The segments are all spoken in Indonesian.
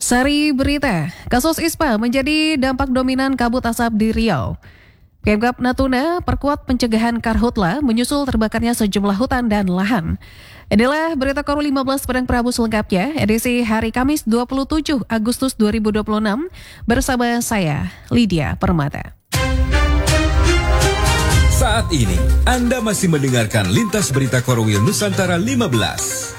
Sari berita, kasus ISPA menjadi dampak dominan kabut asap di Riau. Pemkab Natuna perkuat pencegahan karhutla menyusul terbakarnya sejumlah hutan dan lahan. Inilah berita Koru 15 Padang Prabu selengkapnya, edisi hari Kamis 27 Agustus 2026, bersama saya, Lydia Permata. Saat ini, Anda masih mendengarkan Lintas Berita Korwil Nusantara 15.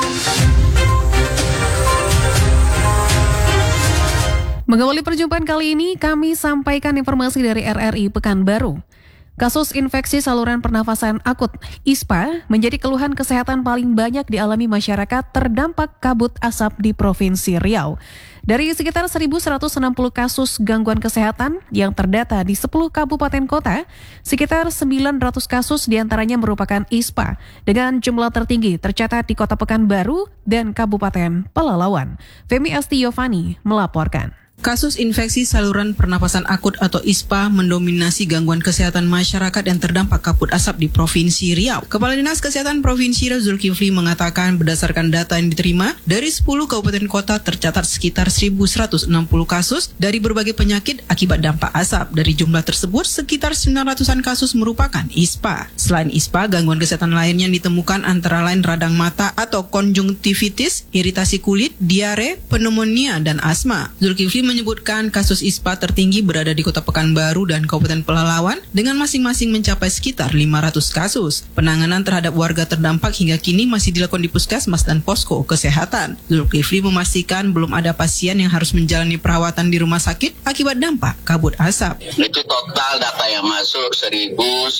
Mengawali perjumpaan kali ini, kami sampaikan informasi dari RRI Pekanbaru. Kasus infeksi saluran pernafasan akut ISPA menjadi keluhan kesehatan paling banyak dialami masyarakat terdampak kabut asap di Provinsi Riau. Dari sekitar 1.160 kasus gangguan kesehatan yang terdata di 10 kabupaten kota, sekitar 900 kasus diantaranya merupakan ISPA, dengan jumlah tertinggi tercatat di Kota Pekanbaru dan Kabupaten Pelalawan. Femi Astiovani melaporkan. Kasus infeksi saluran pernapasan akut atau ISPA mendominasi gangguan kesehatan masyarakat yang terdampak kabut asap di Provinsi Riau. Kepala Dinas Kesehatan Provinsi Riau Zulkifli mengatakan berdasarkan data yang diterima, dari 10 kabupaten kota tercatat sekitar 1.160 kasus dari berbagai penyakit akibat dampak asap. Dari jumlah tersebut, sekitar 900-an kasus merupakan ISPA. Selain ISPA, gangguan kesehatan lainnya yang ditemukan antara lain radang mata atau konjungtivitis, iritasi kulit, diare, pneumonia, dan asma. Zulkifli menyebutkan kasus ISPA tertinggi berada di Kota Pekanbaru dan Kabupaten Pelalawan dengan masing-masing mencapai sekitar 500 kasus. Penanganan terhadap warga terdampak hingga kini masih dilakukan di puskesmas dan posko kesehatan. Zulkifli memastikan belum ada pasien yang harus menjalani perawatan di rumah sakit akibat dampak kabut asap. Itu total data yang masuk 1.960.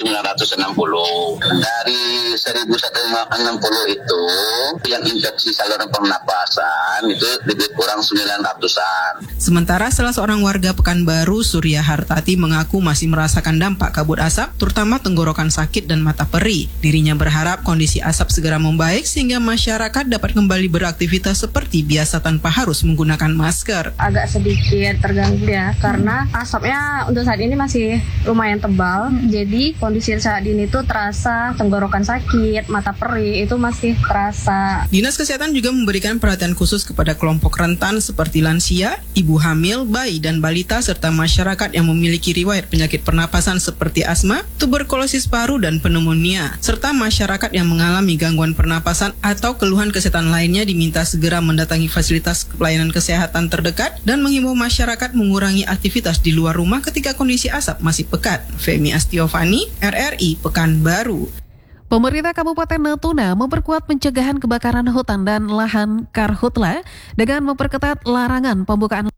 Dari 1.160 itu yang infeksi saluran pernapasan itu lebih kurang 900-an. Sementara salah seorang warga Pekanbaru, Surya Hartati, mengaku masih merasakan dampak kabut asap, terutama tenggorokan sakit dan mata perih. Dirinya berharap kondisi asap segera membaik sehingga masyarakat dapat kembali beraktivitas seperti biasa tanpa harus menggunakan masker. Agak sedikit terganggu ya, karena asapnya untuk saat ini masih lumayan tebal. Jadi kondisi saat ini tuh terasa tenggorokan sakit, mata perih itu masih terasa. Dinas Kesehatan juga memberikan perhatian khusus kepada kelompok rentan seperti lansia, ibu hamil, bayi, dan balita, serta masyarakat yang memiliki riwayat penyakit pernapasan seperti asma, tuberkulosis paru, dan pneumonia, serta masyarakat yang mengalami gangguan pernapasan atau keluhan kesehatan lainnya diminta segera mendatangi fasilitas pelayanan kesehatan terdekat dan menghimbau masyarakat mengurangi aktivitas di luar rumah ketika kondisi asap masih pekat. Femi Astiovani, RRI Pekanbaru. Pemerintah Kabupaten Natuna memperkuat pencegahan kebakaran hutan dan lahan karhutla dengan memperketat larangan pembukaan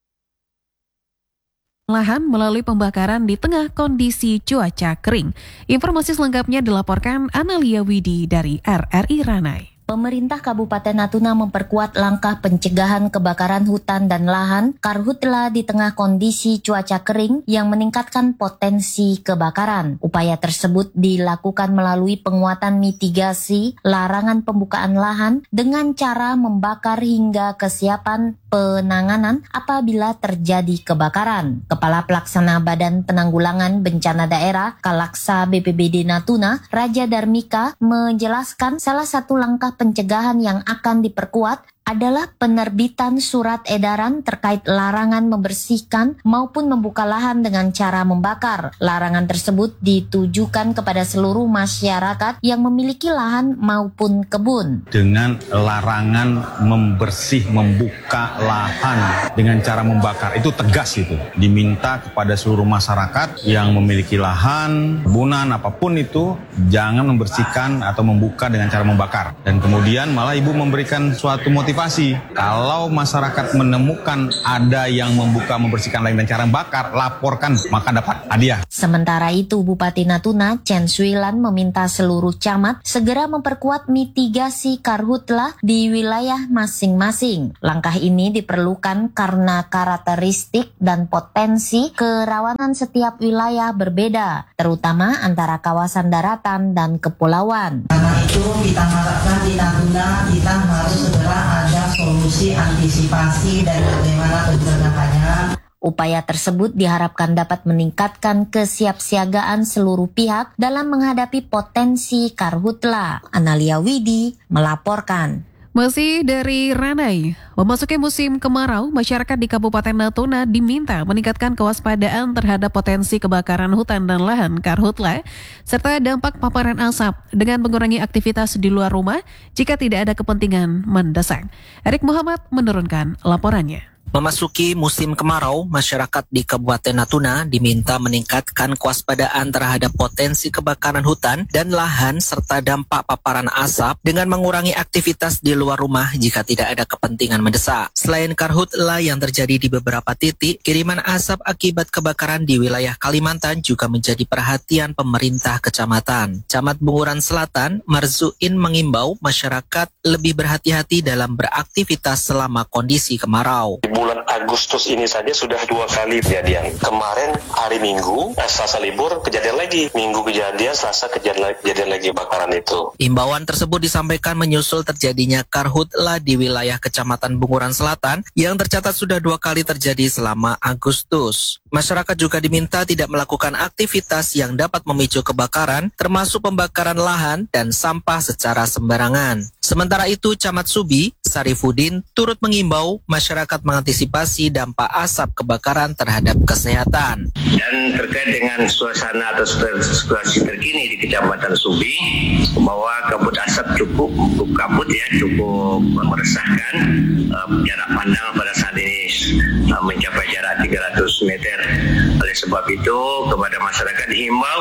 lahan melalui pembakaran di tengah kondisi cuaca kering. Informasi selengkapnya dilaporkan Analia Widi dari RRI Ranai. Pemerintah Kabupaten Natuna memperkuat langkah pencegahan kebakaran hutan dan lahan karhutla di tengah kondisi cuaca kering yang meningkatkan potensi kebakaran. Upaya tersebut dilakukan melalui penguatan mitigasi larangan pembukaan lahan dengan cara membakar hingga kesiapan penanganan apabila terjadi kebakaran. Kepala Pelaksana Badan Penanggulangan Bencana Daerah Kalaksa BPBD Natuna, Raja Darmika, menjelaskan salah satu langkah pencegahan yang akan diperkuat adalah penerbitan surat edaran terkait larangan membersihkan maupun membuka lahan dengan cara membakar. Larangan tersebut ditujukan kepada seluruh masyarakat yang memiliki lahan maupun kebun. Dengan larangan membuka lahan dengan cara membakar, itu tegas itu. Diminta kepada seluruh masyarakat yang memiliki lahan, kebunan, apapun itu, jangan membersihkan atau membuka dengan cara membakar. Dan kemudian malah Ibu memberikan suatu motivasi. Kalau masyarakat menemukan ada yang membersihkan lain dengan cara bakar, laporkan, maka dapat hadiah. Sementara itu, Bupati Natuna, Chen Suilan, meminta seluruh camat segera memperkuat mitigasi karhutla di wilayah masing-masing. Langkah ini diperlukan karena karakteristik dan potensi kerawanan setiap wilayah berbeda, terutama antara kawasan daratan dan kepulauan. Karena itu kita harapkan di Natuna kita harus segera ada solusi antisipasi dan bagaimana pencegahannya. Upaya tersebut diharapkan dapat meningkatkan kesiapsiagaan seluruh pihak dalam menghadapi potensi karhutla. Analia Widi melaporkan. Masih dari Ranai, memasuki musim kemarau, masyarakat di Kabupaten Natuna diminta meningkatkan kewaspadaan terhadap potensi kebakaran hutan dan lahan karhutla, serta dampak paparan asap dengan mengurangi aktivitas di luar rumah jika tidak ada kepentingan mendesak. Erik Muhammad menurunkan laporannya. Memasuki musim kemarau, masyarakat di Kabupaten Natuna diminta meningkatkan kewaspadaan terhadap potensi kebakaran hutan dan lahan serta dampak paparan asap dengan mengurangi aktivitas di luar rumah jika tidak ada kepentingan mendesak. Selain karhutla yang terjadi di beberapa titik, kiriman asap akibat kebakaran di wilayah Kalimantan juga menjadi perhatian pemerintah kecamatan. Camat Bunguran Selatan, Marzuin mengimbau masyarakat lebih berhati-hati dalam beraktivitas selama kondisi kemarau. Bulan Agustus ini saja sudah 2 kali kejadian. Kemarin hari Minggu, Selasa libur, kejadian lagi. Minggu kejadian, Selasa kejadian lagi bakaran itu. Imbauan tersebut disampaikan menyusul terjadinya karhutla di wilayah Kecamatan Bunguran Selatan yang tercatat sudah 2 kali terjadi selama Agustus. Masyarakat juga diminta tidak melakukan aktivitas yang dapat memicu kebakaran, termasuk pembakaran lahan dan sampah secara sembarangan. Sementara itu, Camat Subi, Sarifudin, turut mengimbau masyarakat mengantisipasi dampak asap kebakaran terhadap kesehatan. Dan terkait dengan suasana atau situasi terkini di Kecamatan Subi, bahwa kabut asap cukup meresahkan. Jarak pandang pada saat ini mencapai jarak 300 meter. Oleh sebab itu, kepada masyarakat dihimbau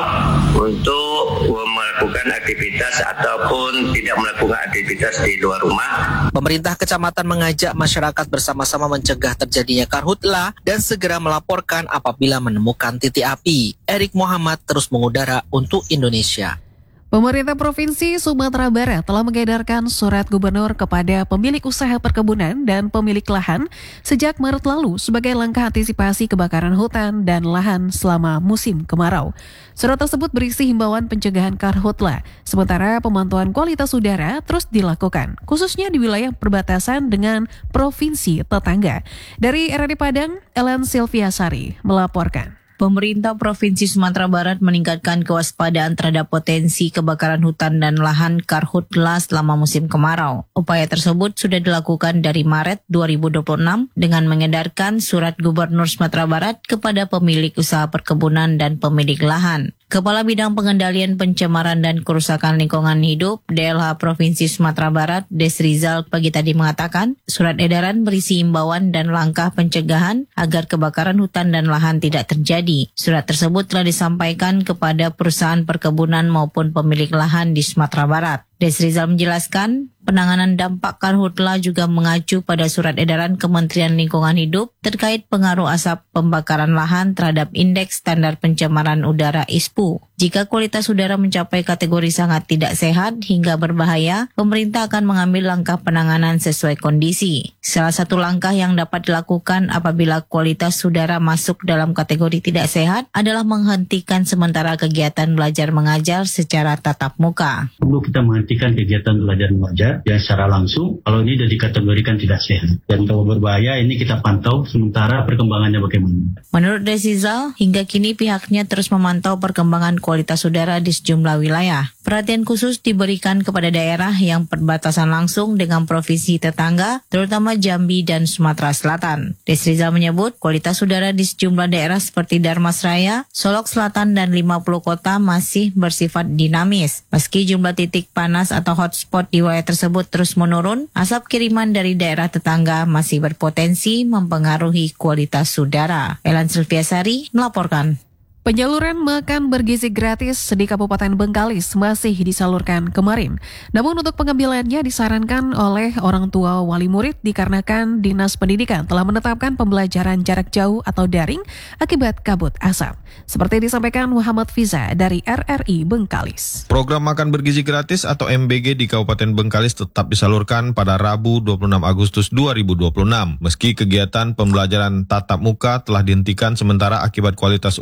untuk melakukan aktivitas ataupun tidak melakukan aktivitas di luar rumah. Pemerintah kecamatan mengajak masyarakat bersama-sama mencegah terjadinya karhutla dan segera melaporkan apabila menemukan titik api. Erik Muhammad terus mengudara untuk Indonesia. Pemerintah Provinsi Sumatera Barat telah mengedarkan surat gubernur kepada pemilik usaha perkebunan dan pemilik lahan sejak Maret lalu sebagai langkah antisipasi kebakaran hutan dan lahan selama musim kemarau. Surat tersebut berisi himbauan pencegahan karhutla, sementara pemantauan kualitas udara terus dilakukan, khususnya di wilayah perbatasan dengan provinsi tetangga. Dari RRI Padang, Ellen Silviasari melaporkan. Pemerintah Provinsi Sumatera Barat meningkatkan kewaspadaan terhadap potensi kebakaran hutan dan lahan karhutla selama musim kemarau. Upaya tersebut sudah dilakukan dari Maret 2026 dengan mengedarkan surat Gubernur Sumatera Barat kepada pemilik usaha perkebunan dan pemilik lahan. Kepala Bidang Pengendalian Pencemaran dan Kerusakan Lingkungan Hidup DLH Provinsi Sumatera Barat, Desrizal pagi tadi mengatakan, surat edaran berisi imbauan dan langkah pencegahan agar kebakaran hutan dan lahan tidak terjadi. Surat tersebut telah disampaikan kepada perusahaan perkebunan maupun pemilik lahan di Sumatera Barat. Desrizal menjelaskan, penanganan dampak karhutla juga mengacu pada surat edaran Kementerian Lingkungan Hidup terkait pengaruh asap pembakaran lahan terhadap Indeks Standar Pencemaran Udara ISPU. Jika kualitas udara mencapai kategori sangat tidak sehat hingga berbahaya, pemerintah akan mengambil langkah penanganan sesuai kondisi. Salah satu langkah yang dapat dilakukan apabila kualitas udara masuk dalam kategori tidak sehat adalah menghentikan sementara kegiatan belajar mengajar secara tatap muka. Perlu kita menghentikan kegiatan belajar mengajar yang secara langsung kalau ini sudah dikategorikan tidak sehat. Dan kalau berbahaya ini kita pantau sementara perkembangannya bagaimana. Menurut Desrizal, hingga kini pihaknya terus memantau perkembangan kualitas udara di sejumlah wilayah. Perhatian khusus diberikan kepada daerah yang perbatasan langsung dengan provinsi tetangga, terutama Jambi dan Sumatera Selatan. Desrizal menyebut kualitas udara di sejumlah daerah seperti Darmasraya, Solok Selatan, dan 50 kota masih bersifat dinamis. Meski jumlah titik panas atau hotspot di wilayah tersebut terus menurun, asap kiriman dari daerah tetangga masih berpotensi mempengaruhi kualitas udara. Ellen Silviasari melaporkan. Penyaluran makan bergizi gratis di Kabupaten Bengkalis masih disalurkan kemarin. Namun untuk pengambilannya disarankan oleh orang tua wali murid dikarenakan Dinas Pendidikan telah menetapkan pembelajaran jarak jauh atau daring akibat kabut asap. Seperti disampaikan Muhammad Fiza dari RRI Bengkalis. Program makan bergizi gratis atau MBG di Kabupaten Bengkalis tetap disalurkan pada Rabu 26 Agustus 2026. Meski kegiatan pembelajaran tatap muka telah dihentikan sementara akibat kualitas udara yang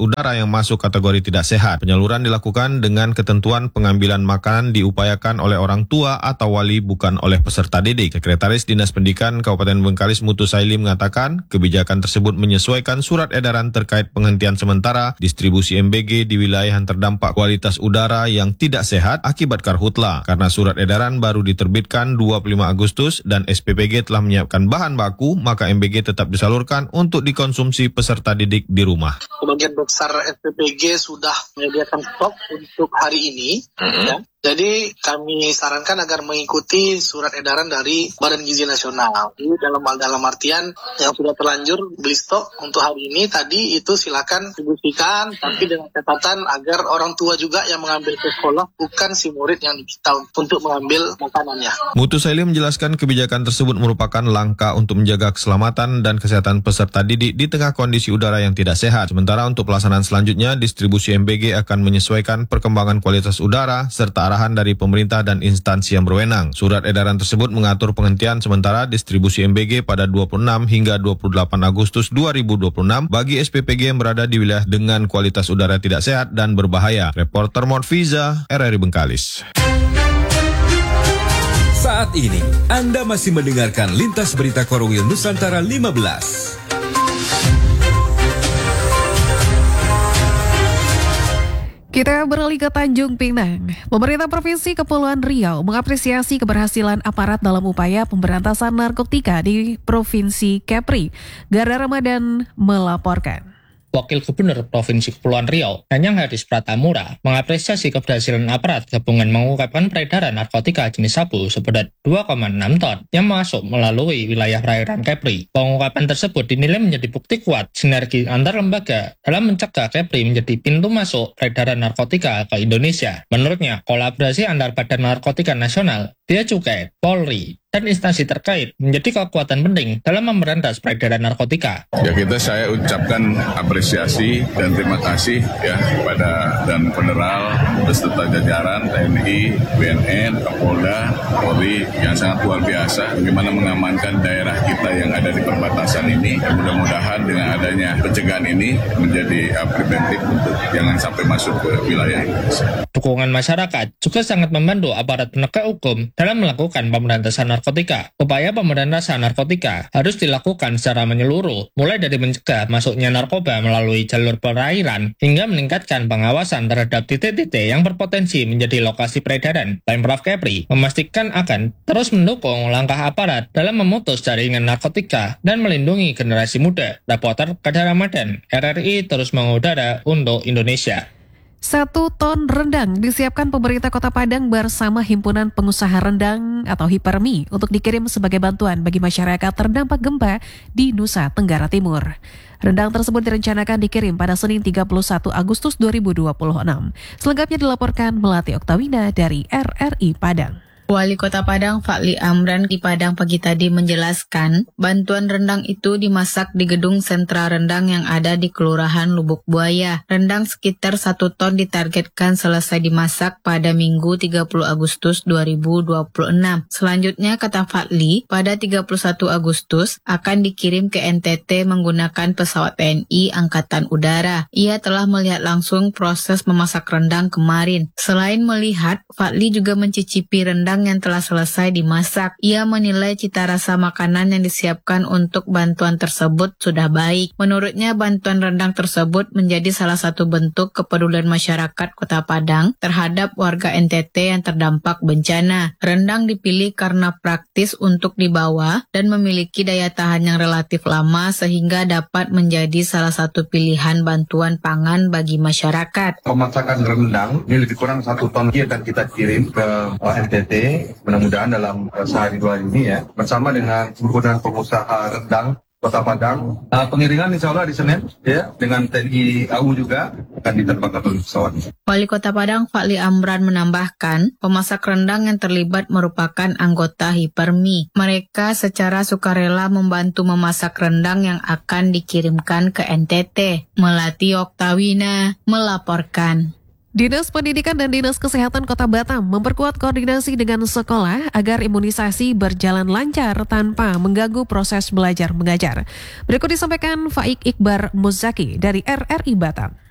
masuk kategori tidak sehat. Penyaluran dilakukan dengan ketentuan pengambilan makanan diupayakan oleh orang tua atau wali, bukan oleh peserta didik. Sekretaris Dinas Pendidikan Kabupaten Bengkalis Mutu Saili mengatakan kebijakan tersebut menyesuaikan surat edaran terkait penghentian sementara distribusi MBG di wilayah yang terdampak kualitas udara yang tidak sehat akibat karhutla. Karena surat edaran baru diterbitkan 25 Agustus dan SPPG telah menyiapkan bahan baku, maka MBG tetap disalurkan untuk dikonsumsi peserta didik di rumah. Sebagian besar SPPG sudah menyediakan stok untuk hari ini. Ya. Jadi kami sarankan agar mengikuti surat edaran dari Badan Gizi Nasional. Jadi dalam artian yang sudah terlanjur beli stok untuk hari ini tadi itu silakan distribusikan, tapi dengan catatan agar orang tua juga yang mengambil ke sekolah, bukan si murid yang diminta untuk mengambil makanannya. Mutu Saili menjelaskan kebijakan tersebut merupakan langkah untuk menjaga keselamatan dan kesehatan peserta didik di tengah kondisi udara yang tidak sehat. Sementara untuk pelaksanaan selanjutnya, distribusi MBG akan menyesuaikan perkembangan kualitas udara serta arahan dari pemerintah dan instansi yang berwenang. Surat edaran tersebut mengatur penghentian sementara distribusi MBG pada 26 hingga 28 Agustus 2026 bagi SPPG yang berada di wilayah dengan kualitas udara tidak sehat dan berbahaya. Reporter Morfiza, RRI Bengkalis. Saat ini, Anda masih mendengarkan Lintas Berita Korwil Nusantara 15. Kita beralih ke Tanjung Pinang. Pemerintah Provinsi Kepulauan Riau mengapresiasi keberhasilan aparat dalam upaya pemberantasan narkotika di Provinsi Kepri. Garda Ramadan melaporkan. Wakil Gubernur Provinsi Kepulauan Riau, Nanyang Haris Pratamura, mengapresiasi keberhasilan aparat gabungan mengungkapkan peredaran narkotika jenis sabu seberat 2,6 ton yang masuk melalui wilayah perairan Kepri. Pengungkapan tersebut dinilai menjadi bukti kuat sinergi antar lembaga dalam mencegah Kepri menjadi pintu masuk peredaran narkotika ke Indonesia. Menurutnya, kolaborasi antar Badan Narkotika Nasional, Bea Cukai, Polri, dan instansi terkait menjadi kekuatan penting dalam memberantas peredaran narkotika. Ya, saya ucapkan apresiasi dan terima kasih ya kepada dan Federal beserta jajaran TNI, BNN, Kapolda, Polri yang sangat luar biasa bagaimana mengamankan daerah kita yang ada di perbatasan ini. Dan mudah-mudahan dengan adanya pencegahan ini menjadi preventif untuk jangan sampai masuk ke wilayah Indonesia. Dukungan masyarakat juga sangat membantu aparat penegak hukum dalam melakukan pemberantasan narkotika. Upaya pemberantasan narkotika harus dilakukan secara menyeluruh, mulai dari mencegah masuknya narkoba melalui jalur perairan hingga meningkatkan pengawasan terhadap titik-titik yang berpotensi menjadi lokasi peredaran. Pemprov Kepri memastikan akan terus mendukung langkah aparat dalam memutus jaringan narkotika dan melindungi generasi muda. Reporter Garda Ramadan, RRI terus mengudara untuk Indonesia. 1 ton rendang disiapkan pemerintah Kota Padang bersama Himpunan Pengusaha Rendang atau HIPERMI untuk dikirim sebagai bantuan bagi masyarakat terdampak gempa di Nusa Tenggara Timur. Rendang tersebut direncanakan dikirim pada Senin 31 Agustus 2026. Selengkapnya dilaporkan Melati Oktawina dari RRI Padang. Wali Kota Padang Fadli Amran di Padang pagi tadi menjelaskan, bantuan rendang itu dimasak di gedung sentra rendang yang ada di Kelurahan Lubuk Buaya. Rendang sekitar 1 ton ditargetkan selesai dimasak pada Minggu 30 Agustus 2026. Selanjutnya, kata Fadli, pada 31 Agustus akan dikirim ke NTT menggunakan pesawat TNI Angkatan Udara. Ia telah melihat langsung proses memasak rendang kemarin. Selain melihat, Fadli juga mencicipi rendang yang telah selesai dimasak. Ia menilai cita rasa makanan yang disiapkan untuk bantuan tersebut sudah baik. Menurutnya, bantuan rendang tersebut menjadi salah satu bentuk kepedulian masyarakat Kota Padang terhadap warga NTT yang terdampak bencana. Rendang dipilih karena praktis untuk dibawa dan memiliki daya tahan yang relatif lama sehingga dapat menjadi salah satu pilihan bantuan pangan bagi masyarakat. Pemasakan rendang ini lebih kurang 1 ton akan kita kirim ke NTT. Mudah-mudahan dalam sehari 2 hari ini ya, bersama dengan Himpunan Pengusaha Rendang Kota Padang. Pengiriman insya Allah di Senin ya, dengan TNI AU juga akan diterbangkan oleh pesawat. Wali Kota Padang Fadli Amran menambahkan, pemasak rendang yang terlibat merupakan anggota HIPERMI. Mereka secara sukarela membantu memasak rendang yang akan dikirimkan ke NTT. Melati Oktawina melaporkan. Dinas Pendidikan dan Dinas Kesehatan Kota Batam memperkuat koordinasi dengan sekolah agar imunisasi berjalan lancar tanpa mengganggu proses belajar mengajar. Berikut disampaikan Faik Iqbar Muzaki dari RRI Batam.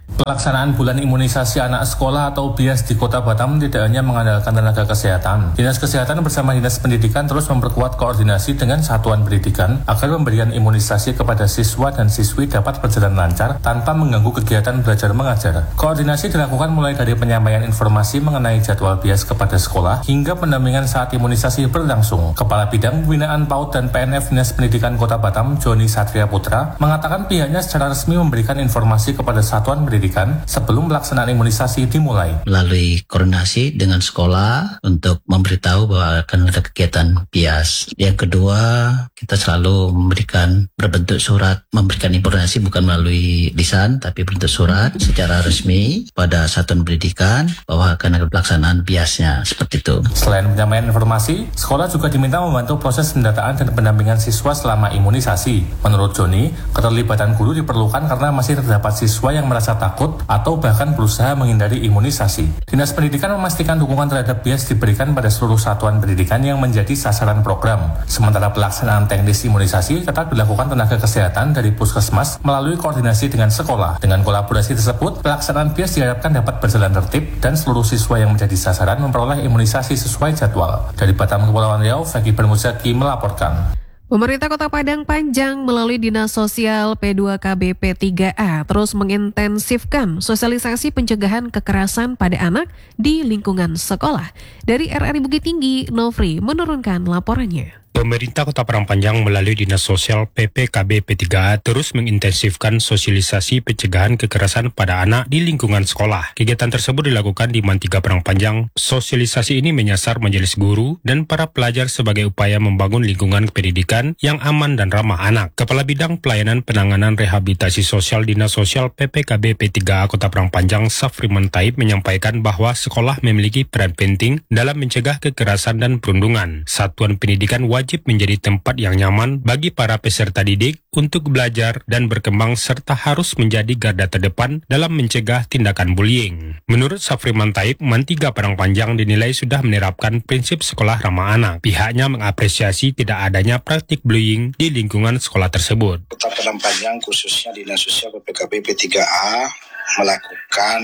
Pelaksanaan bulan imunisasi anak sekolah atau BIAS di Kota Batam tidak hanya mengandalkan tenaga kesehatan. Dinas Kesehatan bersama Dinas Pendidikan terus memperkuat koordinasi dengan satuan pendidikan agar pemberian imunisasi kepada siswa dan siswi dapat berjalan lancar tanpa mengganggu kegiatan belajar mengajar. Koordinasi dilakukan mulai dari penyampaian informasi mengenai jadwal BIAS kepada sekolah hingga pendampingan saat imunisasi berlangsung. Kepala Bidang Pembinaan PAUD dan PNF Dinas Pendidikan Kota Batam, Joni Satria Putra, mengatakan pihaknya secara resmi memberikan informasi kepada satuan pendidikan sebelum pelaksanaan imunisasi dimulai. Melalui koordinasi dengan sekolah untuk memberitahu bahwa akan ada kegiatan BIAS. Yang kedua, kita selalu berbentuk surat, memberikan informasi bukan melalui lisan, tapi bentuk surat secara resmi pada satuan pendidikan bahwa akan ada pelaksanaan BIAS-nya, seperti itu. Selain penyampaian informasi, sekolah juga diminta membantu proses pendataan dan pendampingan siswa selama imunisasi. Menurut Joni, keterlibatan guru diperlukan karena masih terdapat siswa yang merasa takut atau bahkan berusaha menghindari imunisasi. Dinas Pendidikan memastikan dukungan terhadap BIAS diberikan pada seluruh satuan pendidikan yang menjadi sasaran program. Sementara pelaksanaan teknis imunisasi tetap dilakukan tenaga kesehatan dari puskesmas melalui koordinasi dengan sekolah. Dengan kolaborasi tersebut, pelaksanaan BIAS diharapkan dapat berjalan tertib dan seluruh siswa yang menjadi sasaran memperoleh imunisasi sesuai jadwal. Dari Batam, Kepulauan Riau, Fagi Bermuzaki melaporkan. Pemerintah Kota Padang Panjang melalui Dinas Sosial P2KB P3A terus mengintensifkan sosialisasi pencegahan kekerasan pada anak di lingkungan sekolah. Dari RRI Bukit Tinggi, Novri menurunkan laporannya. Pemerintah Kota Padang Panjang melalui Dinas Sosial PPKB P3A terus mengintensifkan sosialisasi pencegahan kekerasan pada anak di lingkungan sekolah. Kegiatan tersebut dilakukan di Mantiga Padang Panjang. Sosialisasi ini menyasar majelis guru dan para pelajar sebagai upaya membangun lingkungan pendidikan yang aman dan ramah anak. Kepala Bidang Pelayanan Penanganan Rehabilitasi Sosial Dinas Sosial PPKB P3A Kota Padang Panjang, Safriman Taib, menyampaikan bahwa sekolah memiliki peran penting dalam mencegah kekerasan dan perundungan. Satuan pendidikan wajib menjadi tempat yang nyaman bagi para peserta didik untuk belajar dan berkembang serta harus menjadi garda terdepan dalam mencegah tindakan bullying. Menurut Safriman Taib, Mantiga Padang Panjang dinilai sudah menerapkan prinsip sekolah ramah anak. Pihaknya mengapresiasi tidak adanya praktik bullying di lingkungan sekolah tersebut. Kota Padang Panjang khususnya Dinas Sosial PPKB P3A melakukan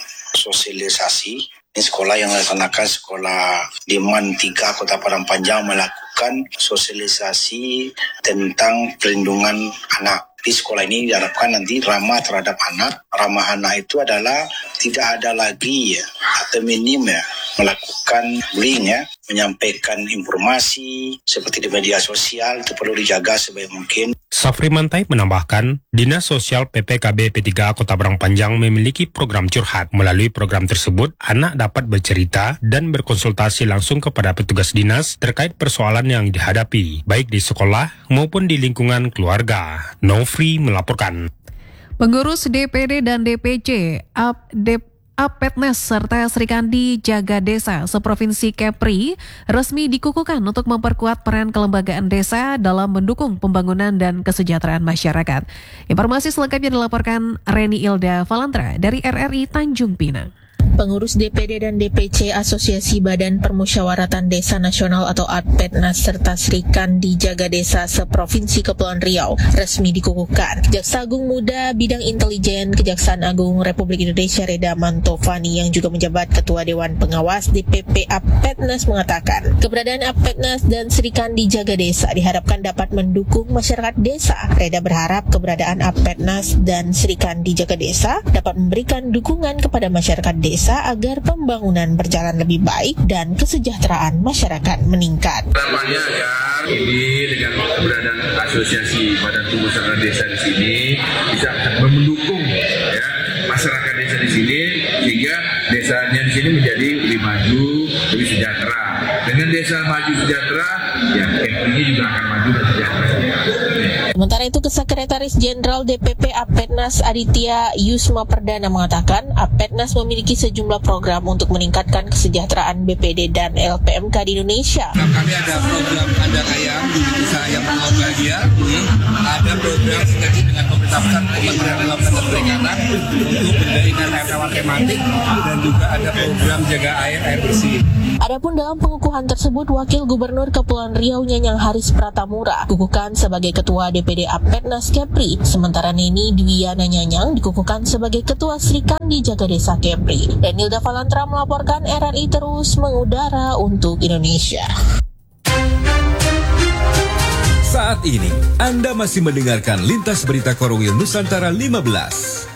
sosialisasi. Ini sekolah yang melaksanakan sekolah di Mantiga Kota Padang Panjang melakukan sosialisasi tentang perlindungan anak. Di sekolah ini diharapkan nanti ramah terhadap anak. Ramah anak itu adalah tidak ada lagi atau minim melakukan bullying menyampaikan informasi seperti di media sosial itu perlu dijaga sebaik mungkin. Safriman Taib menambahkan, Dinas Sosial PPKB P3A Kota Padang Panjang memiliki program curhat. Melalui program tersebut, anak dapat bercerita dan berkonsultasi langsung kepada petugas dinas terkait persoalan yang dihadapi, baik di sekolah maupun di lingkungan keluarga. Novri melaporkan. Pengurus DPD dan DPC Apetnas serta Serikandi Jaga Desa seprovinsi Kepri resmi dikukuhkan untuk memperkuat peran kelembagaan desa dalam mendukung pembangunan dan kesejahteraan masyarakat. Informasi selengkapnya dilaporkan Reni Ilda Valantra dari RRI Tanjung Pinang. Pengurus DPD dan DPC Asosiasi Badan Permusyawaratan Desa Nasional atau APEDNAS serta Serikandi Jaga Desa seprovinsi Kepulauan Riau resmi dikukuhkan. Jaksa Agung Muda Bidang Intelijen Kejaksaan Agung Republik Indonesia Reda Mantovani yang juga menjabat Ketua Dewan Pengawas DPP APEDNAS mengatakan keberadaan APEDNAS dan Serikandi Jaga Desa diharapkan dapat mendukung masyarakat desa. Reda berharap keberadaan APEDNAS dan Serikandi Jaga Desa dapat memberikan dukungan kepada masyarakat desa agar pembangunan berjalan lebih baik dan kesejahteraan masyarakat meningkat. Harapannya agar ini dengan keberadaan asosiasi badan pengusaha desa di sini bisa mendukung masyarakat desa di sini sehingga desanya di sini menjadi lebih maju, lebih sejahtera. Dengan desa maju sejahtera, ini juga akan maju dan sejahtera. Sementara itu, Sekretaris Jenderal DPP APEDNAS Aditya Yusma Perdana mengatakan APEDNAS memiliki sejumlah program untuk meningkatkan kesejahteraan BPD dan LPMK di Indonesia. Kami ada program Anda Ayam, Desa yang Bahagia, ada program sinergi dengan pemerintah menetapkan Kementerian Development Perikanan untuk penjaringan air tawar tematik dan juga ada program jaga air bersih. Adapun dalam pengukuhan tersebut, Wakil Gubernur Kepulauan Riau Nyanyang Haris Pratamura dikukuhkan sebagai Ketua DPD Apetnas Kepri, sementara Neni Dwiana Nyanyang dikukuhkan sebagai Ketua Srikandi Jaga Desa Kepri. Denilda Valantra melaporkan RRI terus mengudara untuk Indonesia. Saat ini, Anda masih mendengarkan Lintas Berita Korwil Nusantara 15.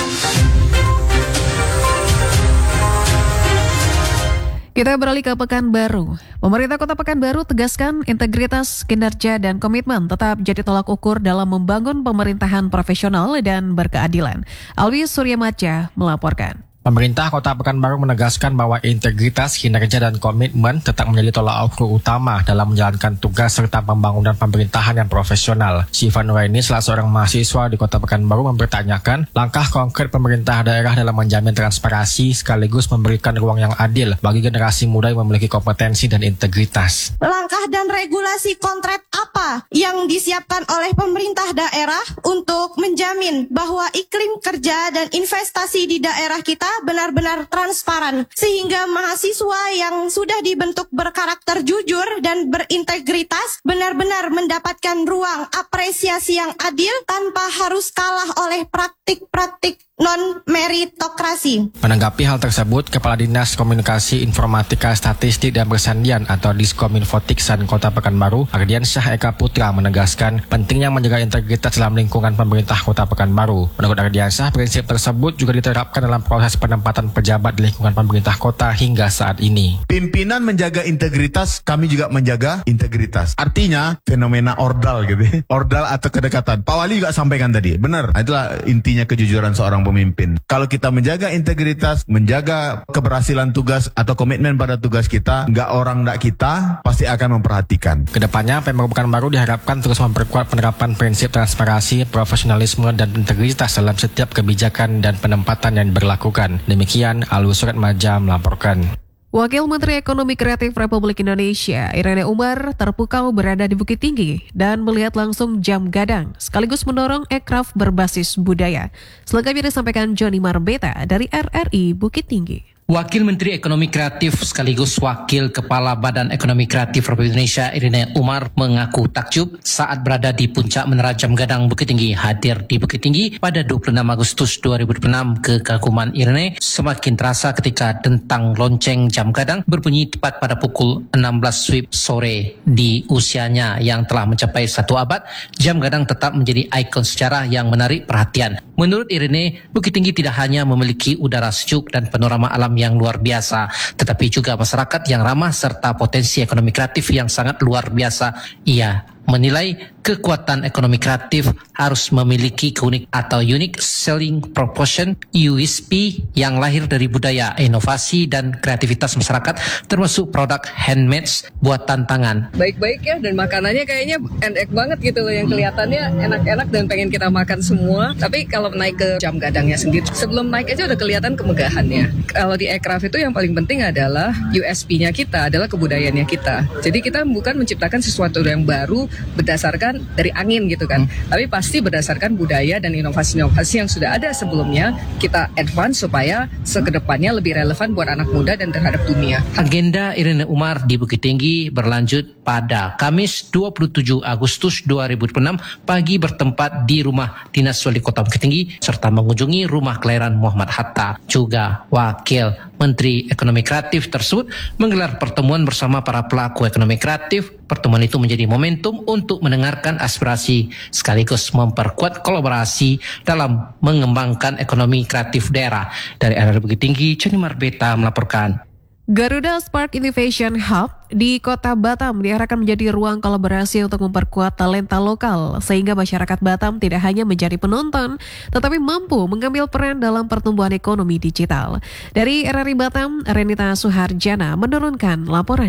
Kita beralih ke Pekanbaru. Pemerintah Kota Pekanbaru tegaskan integritas, kinerja, dan komitmen tetap jadi tolak ukur dalam membangun pemerintahan profesional dan berkeadilan. Alwi Suryamaja melaporkan. Pemerintah Kota Pekanbaru menegaskan bahwa integritas, kinerja, dan komitmen tetap menjadi tolak ukur utama dalam menjalankan tugas serta pembangunan pemerintahan yang profesional. Syifa Nuraini, salah seorang mahasiswa di Kota Pekanbaru, mempertanyakan langkah konkret pemerintah daerah dalam menjamin transparansi sekaligus memberikan ruang yang adil bagi generasi muda yang memiliki kompetensi dan integritas. Langkah dan regulasi konkret apa yang disiapkan oleh pemerintah daerah untuk menjamin bahwa iklim kerja dan investasi di daerah kita benar-benar transparan sehingga mahasiswa yang sudah dibentuk berkarakter jujur dan berintegritas benar-benar mendapatkan ruang apresiasi yang adil tanpa harus kalah oleh praktik-praktik non-meritokrasi. Menanggapi hal tersebut, Kepala Dinas Komunikasi Informatika Statistik dan Persandian atau Diskominfotiksan Kota Pekanbaru, Ardiansyah Eka Putra, menegaskan pentingnya menjaga integritas dalam lingkungan pemerintah Kota Pekanbaru. Menurut Ardiansyah, prinsip tersebut juga diterapkan dalam proses penempatan pejabat di lingkungan pemerintah kota hingga saat ini. Pimpinan menjaga integritas, kami juga menjaga integritas. Artinya fenomena ordal gitu. Ordal atau kedekatan. Pak Wali juga sampaikan tadi, benar. Itulah intinya kejujuran seorang pemimpin. Kalau kita menjaga integritas, menjaga keberhasilan tugas atau komitmen pada tugas kita, nggak orang nggak kita, pasti akan memperhatikan. Kedepannya, Pemprov Pekanbaru diharapkan terus memperkuat penerapan prinsip transparansi, profesionalisme, dan integritas dalam setiap kebijakan dan penempatan yang diberlakukan. Demikian, Alwi Suryamaja melaporkan. Wakil Menteri Ekonomi Kreatif Republik Indonesia, Irene Umar, terpukau berada di Bukit Tinggi dan melihat langsung jam gadang, sekaligus mendorong ekraf berbasis budaya. Selengkapnya disampaikan Joni Marbeta dari RRI Bukit Tinggi. Wakil Menteri Ekonomi Kreatif sekaligus Wakil Kepala Badan Ekonomi Kreatif Republik Indonesia Irene Umar mengaku takjub saat berada di puncak Menara Jam Gadang Bukit Tinggi. Hadir di Bukit Tinggi pada 26 Agustus 2006, kekaguman Irene semakin terasa ketika dentang lonceng jam gadang berbunyi tepat pada pukul 16 WIB sore. Di usianya yang telah mencapai 1 abad, jam gadang tetap menjadi ikon sejarah yang menarik perhatian. Menurut Irene, Bukit Tinggi tidak hanya memiliki udara sejuk dan panorama alam yang luar biasa, tetapi juga masyarakat yang ramah serta potensi ekonomi kreatif yang sangat luar biasa. Ia menilai kekuatan ekonomi kreatif harus memiliki unique selling proportion USP yang lahir dari budaya, inovasi, dan kreativitas masyarakat, termasuk produk handmade buatan tangan. Baik-baik ya, dan makanannya kayaknya enak banget gitu loh, yang kelihatannya enak-enak dan pengen kita makan semua. Tapi kalau naik ke jam gadangnya sendiri, sebelum naik aja udah kelihatan kemegahannya. Kalau di aircraft itu yang paling penting adalah USP-nya kita, adalah kebudayaannya kita. Jadi kita bukan menciptakan sesuatu yang baru berdasarkan dari angin gitu kan, tapi pasti berdasarkan budaya dan inovasi-inovasi yang sudah ada sebelumnya, kita advance supaya sekedepannya lebih relevan buat anak muda dan terhadap dunia. Agenda Irene Umar di Bukit Tinggi berlanjut pada Kamis 27 Agustus 2006 pagi bertempat di rumah Dinas Wali Kota Bukit Tinggi serta mengunjungi rumah kelahiran Muhammad Hatta. Juga Wakil Menteri Ekonomi Kreatif tersebut menggelar pertemuan bersama para pelaku ekonomi kreatif. Pertemuan itu menjadi momentum untuk mendengarkan aspirasi sekaligus memperkuat kolaborasi dalam mengembangkan ekonomi kreatif daerah. Dari RRI Bukit Tinggi, Joni Marbeta melaporkan. Garuda Spark Innovation Hub di Kota Batam diharapkan menjadi ruang kolaborasi untuk memperkuat talenta lokal sehingga masyarakat Batam tidak hanya menjadi penonton tetapi mampu mengambil peran dalam pertumbuhan ekonomi digital. Dari RRI Batam, Renita Suharjana menurunkan laporannya.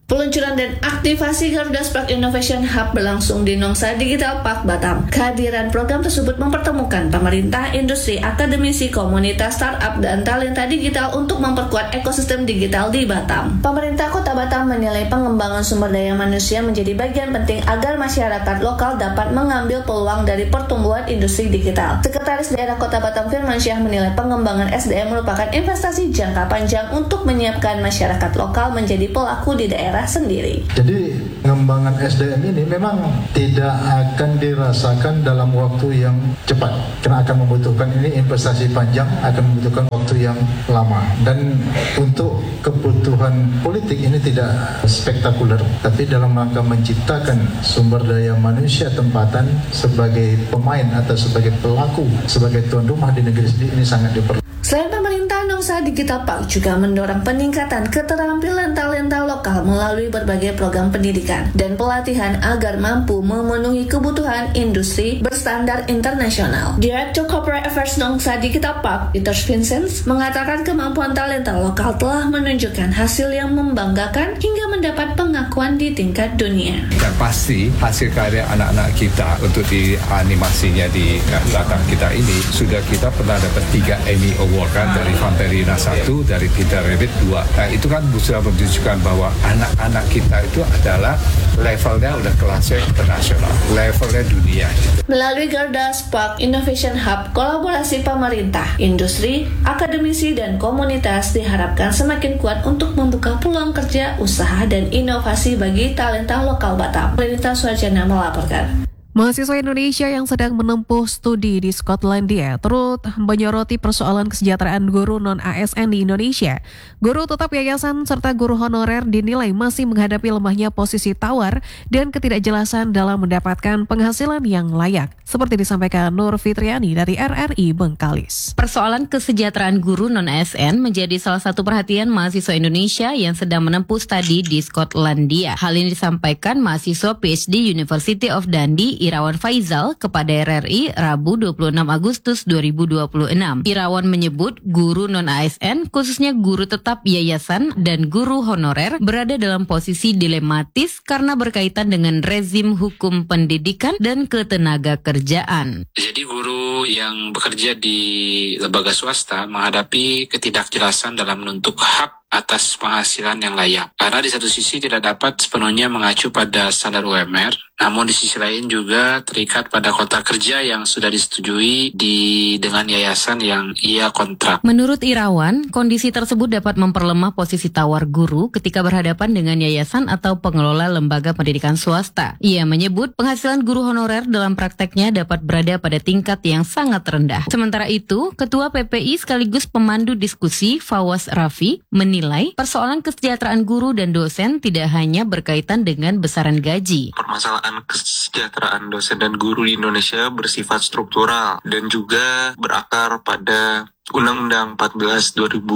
Peluncuran dan aktivasi Garuda Spark Innovation Hub berlangsung di Nongsa Digital Park Batam. Kehadiran program tersebut mempertemukan pemerintah, industri, akademisi, komunitas, startup, dan talenta digital untuk memperkuat ekosistem digital di Batam. Pemerintah Kota Batam menilai pengembangan sumber daya manusia menjadi bagian penting agar masyarakat lokal dapat mengambil peluang dari pertumbuhan industri digital. Sekretaris Daerah Kota Batam Firmansyah menilai pengembangan SDM merupakan investasi jangka panjang untuk menyiapkan masyarakat lokal menjadi pelaku di daerah sendiri. Jadi pengembangan SDM ini memang tidak akan dirasakan dalam waktu yang cepat, karena akan membutuhkan ini investasi panjang, akan membutuhkan waktu yang lama. Dan untuk kebutuhan politik ini tidak spektakuler, tapi dalam rangka menciptakan sumber daya manusia tempatan sebagai pemain atau sebagai pelaku, sebagai tuan rumah di negeri sendiri, ini sangat diperlukan. Selain pemerintah, Nongsa Digital Park juga mendorong peningkatan keterampilan talenta lokal melalui berbagai program pendidikan dan pelatihan agar mampu memenuhi kebutuhan industri berstandar internasional. Direktur Corporate Affairs Nongsa Digital Park, Peter Vincent, mengatakan kemampuan talenta lokal telah menunjukkan hasil yang membanggakan hingga mendapat pengakuan di tingkat dunia. Dan pasti hasil karya anak-anak kita untuk di animasinya di Batam kita ini sudah kita pernah dapat 3 Emmy Award kan, dari Vampirina 1, dari Peter Rabbit 2. Nah, itu kan sudah menunjukkan bahwa anak-anak kita itu adalah levelnya udah kelasnya internasional, levelnya dunia. Melalui Garuda Spark Innovation Hub, kolaborasi pemerintah, industri, akademisi, dan komunitas diharapkan semakin kuat untuk membuka peluang kerja, usaha, dan inovasi bagi talenta lokal Batam. Perinita Suarjana melaporkan. Mahasiswa Indonesia yang sedang menempuh studi di Skotlandia turut menyoroti persoalan kesejahteraan guru non-ASN di Indonesia. Guru tetap yayasan serta guru honorer dinilai masih menghadapi lemahnya posisi tawar dan ketidakjelasan dalam mendapatkan penghasilan yang layak. Seperti disampaikan Nur Fitriani dari RRI Bengkalis. Persoalan kesejahteraan guru non-ASN menjadi salah satu perhatian mahasiswa Indonesia yang sedang menempuh studi di Skotlandia. Hal ini disampaikan mahasiswa PhD University of Dundee Irawan Faizal kepada RRI Rabu 26 Agustus 2026. Irawan menyebut guru non-ASN, khususnya guru tetap yayasan dan guru honorer, berada dalam posisi dilematis karena berkaitan dengan rezim hukum pendidikan dan ketenaga kerjaan. Jadi guru yang bekerja di lembaga swasta menghadapi ketidakjelasan dalam menuntut hak atas penghasilan yang layak. Karena di satu sisi tidak dapat sepenuhnya mengacu pada standar UMR, namun di sisi lain juga terikat pada kontrak kerja yang sudah disetujui dengan yayasan yang ia kontrak. Menurut Irawan, kondisi tersebut dapat memperlemah posisi tawar guru ketika berhadapan dengan yayasan atau pengelola lembaga pendidikan swasta. Ia menyebut penghasilan guru honorer dalam prakteknya dapat berada pada tingkat yang sangat rendah. Sementara itu, Ketua PPI sekaligus pemandu diskusi Fawaz Rafi menilai persoalan kesejahteraan guru dan dosen tidak hanya berkaitan dengan besaran gaji. Permasalahan kesejahteraan dosen dan guru di Indonesia bersifat struktural dan juga berakar pada Undang-Undang 14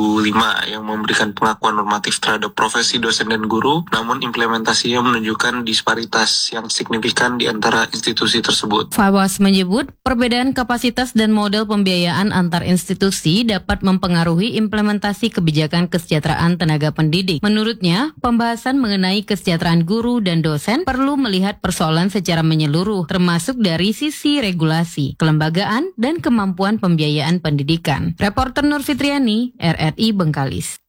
2005 yang memberikan pengakuan normatif terhadap profesi dosen dan guru, namun implementasinya menunjukkan disparitas yang signifikan di antara institusi tersebut. Fawaz menyebut perbedaan kapasitas dan model pembiayaan antar institusi dapat mempengaruhi implementasi kebijakan kesejahteraan tenaga pendidik. Menurutnya, pembahasan mengenai kesejahteraan guru dan dosen perlu melihat persoalan secara menyeluruh, termasuk dari sisi regulasi, kelembagaan, dan kemampuan pembiayaan pendidikan. Reporter Nur Fitriani, RRI Bengkalis.